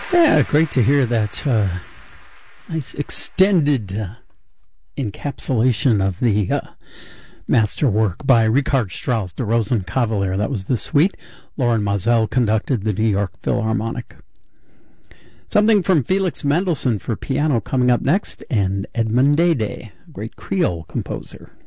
Yeah, great to hear that nice extended encapsulation of the masterwork by Richard Strauss, Der Rosenkavalier. That was the suite Loren Mazel conducted, the New York Philharmonic. Something from Felix Mendelssohn for piano coming up next, and Edmond Dede, a great Creole composer.